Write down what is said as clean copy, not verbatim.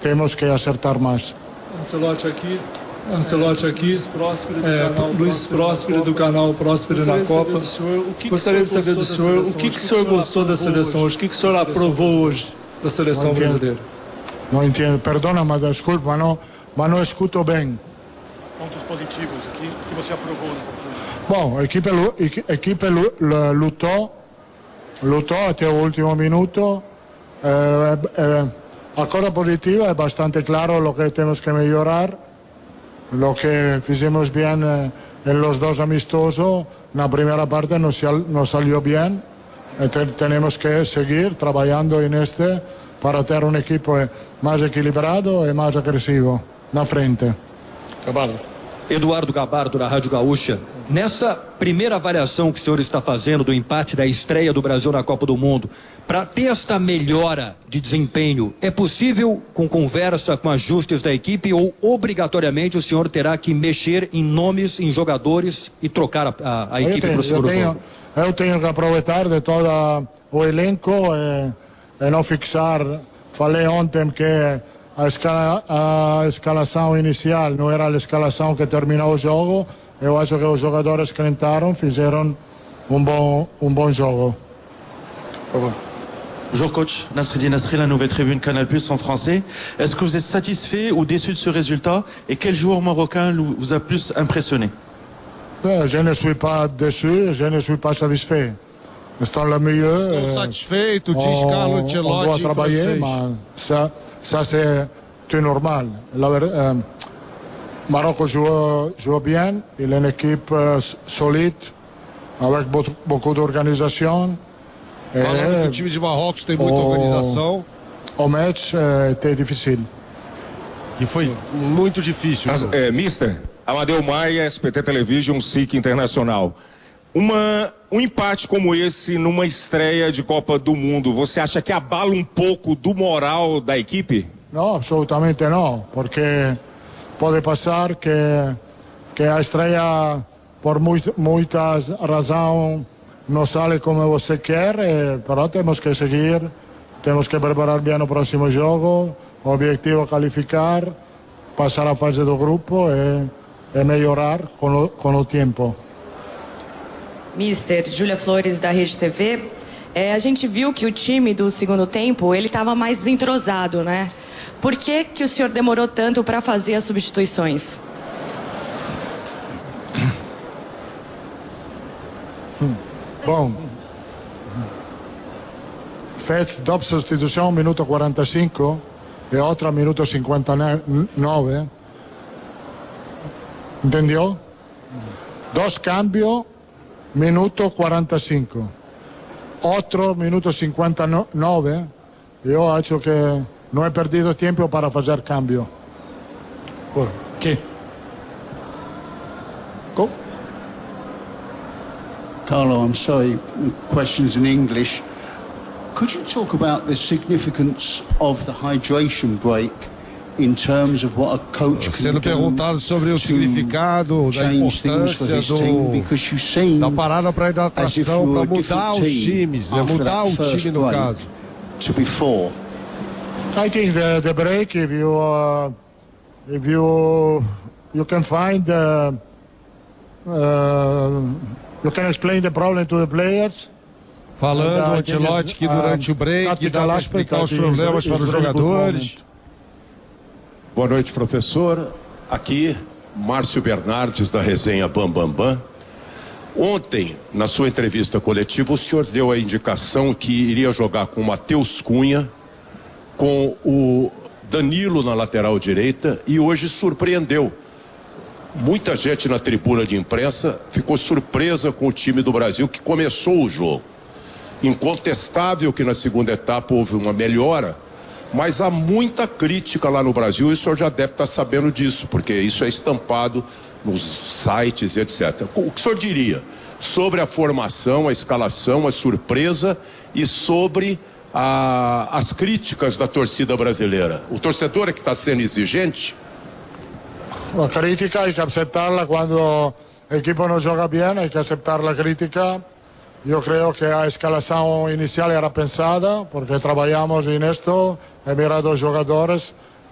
temos que acertar mais. Ancelotti aqui, Luiz Próspero do canal Próspero na Copa. Gostaria de saber do senhor o que o senhor gostou da seleção hoje, o que o senhor aprovou hoje da seleção brasileira. Não entendo, perdona, mas desculpa, mas não escuto bem. Pontos positivos, o que você aprovou no partido? Bom, a equipe lutou até o último minuto. A cosa positiva é bastante claro lo que temos que melhorar. Lo que fizemos bien en los dos amistosos, na primeira parte nos salió bien. Tenemos que seguir trabajando en para ter um equipo mais equilibrado e mais agressivo na frente. Eduardo Gabardo, da Rádio Gaúcha. Nessa primeira avaliação que o senhor está fazendo do empate da estreia do Brasil na Copa do Mundo, para ter esta melhora de desempenho, é possível com conversa, com ajustes da equipe, ou obrigatoriamente o senhor terá que mexer em nomes, em jogadores e trocar a equipe para o segundo jogo? Eu tenho que aproveitar de todo o elenco e não fixar. Falei ontem que a escalação inicial não era a escalação que terminou o jogo. Eu acho que os jogadores que entraram fizeram um bom jogo. Bonjour coach, Nasreddine Nasri, la nouvelle tribune Canal Plus en français. Est-ce que vous êtes satisfait ou déçu de ce résultat et quel joueur marocain vous a plus impressionné? Je ne suis pas déçu, je ne suis pas satisfait. Estão le mieux. Estou satisfeito, diz Carlo Ancelotti. On doit travailler, mais ça c'est tout normal. Maroc joue bien, il est une équipe solide, avec beaucoup d'organisation. Falando que o time de Marrocos tem muita organização. O match était difficile. Que foi muito difícil. Mister, Amadeu Maia, SPT Television, SIC Internacional. Um empate como esse numa estreia de Copa do Mundo, você acha que abala um pouco do moral da equipe? Não, absolutamente não, porque pode passar que a estreia, por muitas razões, não sale como você quer, mas temos que seguir, temos que preparar bem o próximo jogo, o objetivo é qualificar, passar a fase do grupo e melhorar com o tempo. Mister, Júlia Flores, da Rede TV. A gente viu que o time do segundo tempo, ele estava mais entrosado, né? Por que o senhor demorou tanto para fazer as substituições? Bom, fez duas substituições, minuto 45 e outra minuto 59. Entendeu? Dois cambios, minuto 45. Outro minuto 59. Eu acho que não é perdido tempo para fazer cambio. Por quê? Go. Carlo, I'm sorry, questions in English. Could you talk about the significance of the hydration break in terms of what a coach can Sendo perguntado sobre o significado da importância da parada para hidratação, para mudar os times, mudar o time no caso. To before. I think the break, if you can find you can explain the problem to the players. Falando Ancelotti que durante o break dá para explicar os problemas para os jogadores. Boa noite, professor. Aqui, Márcio Bernardes, da resenha Bam Bam Bam. Ontem, na sua entrevista coletiva, o senhor deu a indicação que iria jogar com o Matheus Cunha, com o Danilo na lateral direita, e hoje surpreendeu. Muita gente na tribuna de imprensa ficou surpresa com o time do Brasil que começou o jogo. Incontestável que na segunda etapa houve uma melhora, mas há muita crítica lá no Brasil e o senhor já deve estar sabendo disso, porque isso é estampado nos sites e etc. O que o senhor diria sobre a formação, a escalação, a surpresa e sobre as críticas da torcida brasileira? O torcedor é que está sendo exigente? La crítica hay que aceptarla cuando el equipo no juega bien, hay que aceptar la crítica. Yo creo que la escalación inicial era pensada porque trabajamos en esto, he mirado los jugadores,